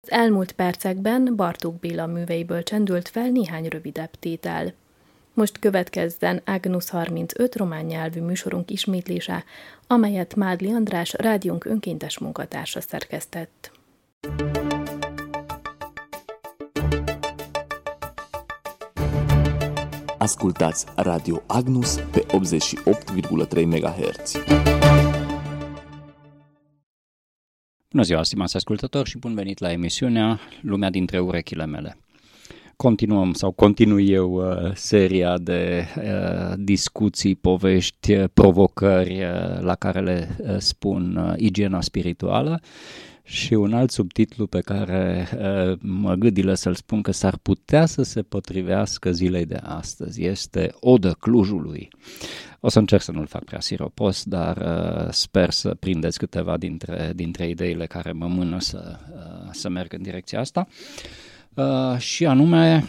elmúlt percekben Bartók Béla műveiből csendült fel néhány rövidebb tétel. Most következzen Agnus 35 román nyelvű műsorunk ismétlése, amelyet Mádli András rádiónk önkéntes munkatársa szerkesztett. Ascultați Radio Agnus pe 88,3 MHz. Bună ziua, stimați ascultători, și bun venit la emisiunea Lumea dintre urechile mele. Continui eu seria de discuții, povești, provocări la care le spun igiena spirituală. Și un alt subtitlu pe care mă gândilă să-l spun că s-ar putea să se potrivească zilei de astăzi este Odă Clujului. O să încerc să nu-l fac prea siropos, dar sper să prindeți câteva dintre ideile care mă mână să merg în direcția asta. Și anume,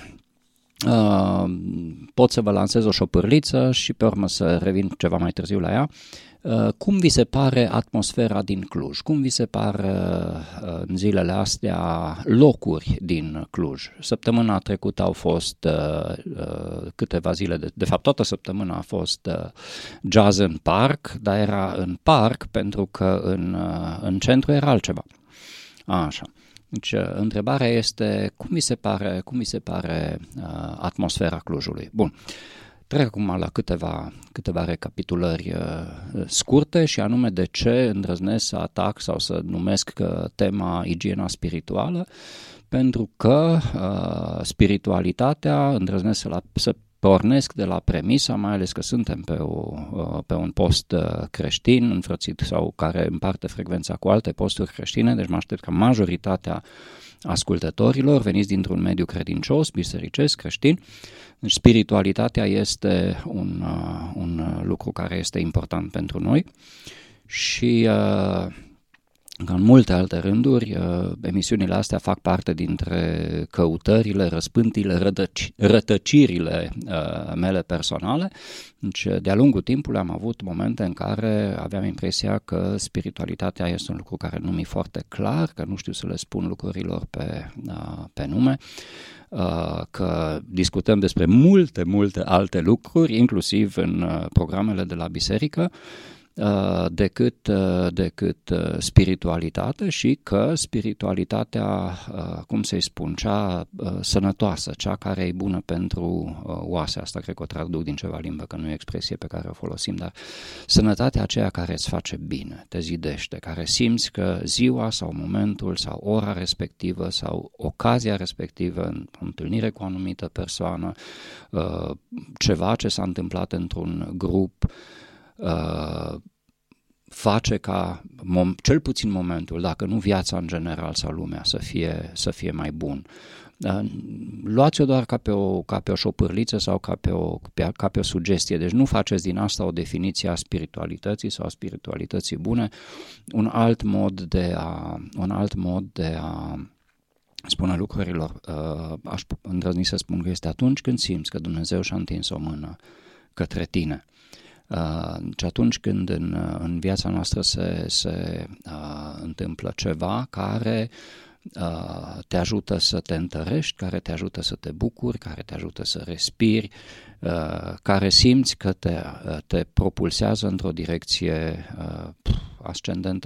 pot să vă lansez o șopârliță și pe urmă să revin ceva mai târziu la ea. Cum vi se pare atmosfera din Cluj? Cum vi se par în zilele astea locuri din Cluj? Săptămâna trecută au fost câteva zile, de fapt toată săptămâna a fost jazz în parc, dar era în parc pentru că în centru era altceva. Așa. Deci, întrebarea este cum vi se pare atmosfera Clujului? Bun. Trec acum la câteva recapitulări scurte, și anume de ce îndrăznesc să atac sau să numesc tema igiena spirituală, pentru că spiritualitatea îndrăznesc să pornesc de la premisa, mai ales că suntem pe un post creștin înfrățit sau care împarte frecvența cu alte posturi creștine, deci mă aștept ca majoritatea ascultătorilor veniți dintr-un mediu credincios, bisericesc, creștin. Deci spiritualitatea este un lucru care este important pentru noi și ca în multe alte rânduri, emisiunile astea fac parte dintre căutările, răspântile, rătăcirile mele personale. Deci, de-a lungul timpului am avut momente în care aveam impresia că spiritualitatea este un lucru care nu mi-e foarte clar, că nu știu să le spun lucrurilor pe nume, că discutăm despre multe alte lucruri, inclusiv în programele de la biserică, decât spiritualitate, și că spiritualitatea, cum să-i spun, cea sănătoasă, cea care e bună pentru oase, asta cred că o traduc din ceva limbă, că nu e expresie pe care o folosim, dar sănătatea aceea care îți face bine, te zidește, care simți că ziua sau momentul sau ora respectivă sau ocazia respectivă, în întâlnire cu o anumită persoană, ceva ce s-a întâmplat într-un grup, face ca cel puțin momentul, dacă nu viața în general sau lumea, să fie mai bun. Luați-o doar ca pe o șopârliță sau ca pe o sugestie. Deci nu faceți din asta o definiție a spiritualității sau a spiritualității bune. Un alt mod de a spune lucrurilor, aș îndrăzni să spun că este atunci când simți că Dumnezeu și-a întins o mână către tine. Și atunci când în viața noastră se întâmplă ceva care te ajută să te întărești, care te ajută să te bucuri, care te ajută să respiri, care simți că te propulsează într-o direcție ascendentă